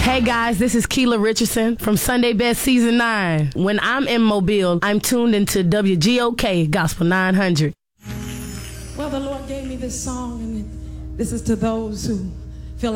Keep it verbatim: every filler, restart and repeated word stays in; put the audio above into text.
Hey guys, this is Keela Richardson from Sunday Best Season nine. When I'm in Mobile, I'm tuned into W G O K Gospel nine hundred. Well, the Lord gave me this song, and this is to those who